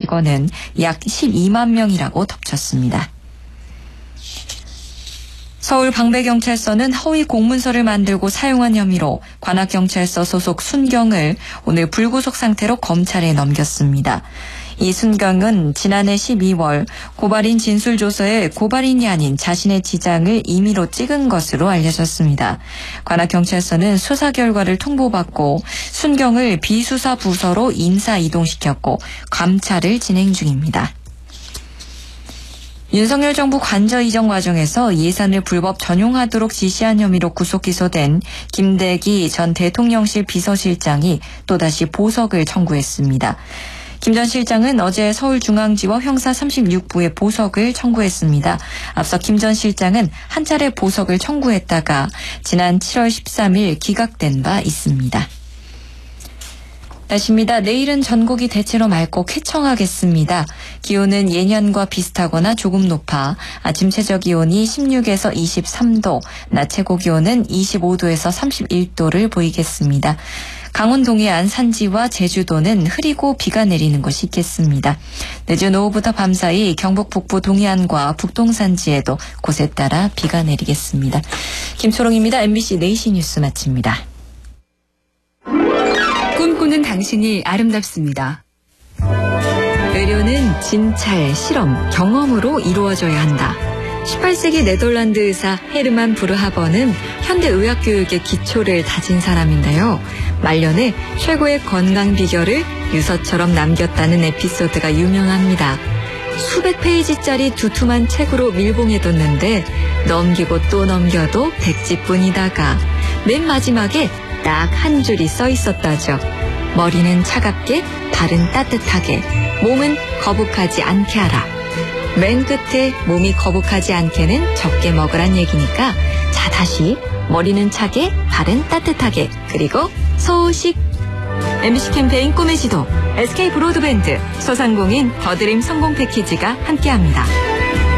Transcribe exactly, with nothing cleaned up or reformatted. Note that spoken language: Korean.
직원은 약 십이만 명이라고 덧쳤습니다. 서울 방배경찰서는 허위 공문서를 만들고 사용한 혐의로 관악경찰서 소속 순경을 오늘 불구속 상태로 검찰에 넘겼습니다. 이 순경은 지난해 십이월 고발인 진술조서에 고발인이 아닌 자신의 지장을 임의로 찍은 것으로 알려졌습니다. 관악경찰서는 수사 결과를 통보받고 순경을 비수사 부서로 인사 이동시켰고 감찰을 진행 중입니다. 윤석열 정부 관저 이전 과정에서 예산을 불법 전용하도록 지시한 혐의로 구속 기소된 김대기 전 대통령실 비서실장이 또다시 보석을 청구했습니다. 김 전 실장은 어제 서울중앙지법 형사 삼십육 부에 보석을 청구했습니다. 앞서 김 전 실장은 한 차례 보석을 청구했다가 지난 칠월 십삼일 기각된 바 있습니다. 날씨입니다. 내일은 전국이 대체로 맑고 쾌청하겠습니다. 기온은 예년과 비슷하거나 조금 높아 아침 최저 기온이 십육에서 이십삼 도, 낮 최고 기온은 이십오 도에서 삼십일 도를 보이겠습니다. 강원 동해안 산지와 제주도는 흐리고 비가 내리는 곳이 있겠습니다. 늦은 오후부터 밤사이 경북 북부 동해안과 북동 산지에도 곳에 따라 비가 내리겠습니다. 김초롱입니다. 엠비씨 네이시 뉴스 마칩니다. 꿈꾸는 당신이 아름답습니다. 의료는 진찰, 실험, 경험으로 이루어져야 한다. 십팔 세기 네덜란드 의사 헤르만 브르하버는 현대의학교육의 기초를 다진 사람인데요. 말년에 최고의 건강 비결을 유서처럼 남겼다는 에피소드가 유명합니다. 수백 페이지짜리 두툼한 책으로 밀봉해뒀는데 넘기고 또 넘겨도 백지뿐이다가 맨 마지막에 딱 한 줄이 써 있었다죠. 머리는 차갑게, 발은 따뜻하게, 몸은 거북하지 않게 하라. 맨 끝에 몸이 거북하지 않게는 적게 먹으란 얘기니까 자 다시 머리는 차게, 발은 따뜻하게, 그리고 소식. 엠비씨 캠페인 꿈의 지도, 에스케이 브로드밴드, 소상공인 더드림 성공 패키지가 함께합니다.